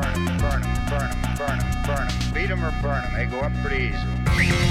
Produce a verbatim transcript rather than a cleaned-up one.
burn them, burn them, burn them, burn them, burn them. Beat them or burn them. They go up pretty easy.